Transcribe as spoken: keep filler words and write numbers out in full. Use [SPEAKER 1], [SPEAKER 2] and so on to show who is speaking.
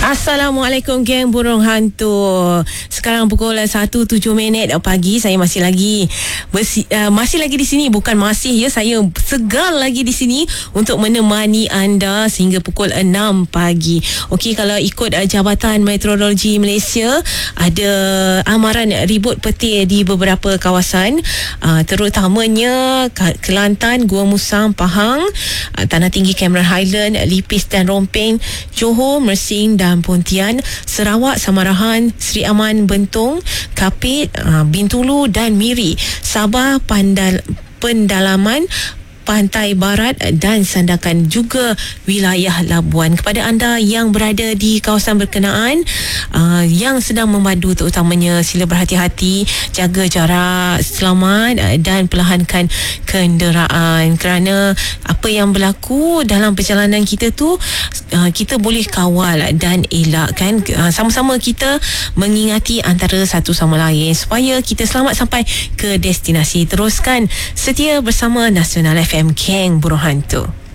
[SPEAKER 1] Assalamualaikum geng burung hantu. Sekarang pukul satu tujuh minit pagi. Saya masih lagi bersi, uh, Masih lagi di sini. Bukan masih ya, saya segar lagi di sini untuk menemani anda sehingga pukul enam pagi. Okey, kalau ikut uh, Jabatan Meteorologi Malaysia, ada amaran ribut petir di beberapa kawasan, uh, terutamanya Kelantan, Gua Musang, Pahang, uh, Tanah Tinggi, Cameron Highland, Lipis dan Rompeng, Johor, Mersing dan Pontian, Sarawak, Samarahan, Seri Aman, Bentong, Kapit, uh, Bintulu dan Miri, Sabah, Pandal, Pendalaman, Pantai Barat dan Sandakan, juga wilayah Labuan. Kepada anda yang berada di kawasan berkenaan, uh, yang sedang memandu terutamanya, sila berhati-hati, jaga jarak, selamat uh, dan perlahankan kenderaan, kerana apa yang berlaku dalam perjalanan kita tu uh, kita boleh kawal dan elakkan. Uh, sama-sama kita mengingati antara satu sama lain supaya kita selamat sampai ke destinasi. Teruskan setia bersama Nasional F M Keng Burung Hantu.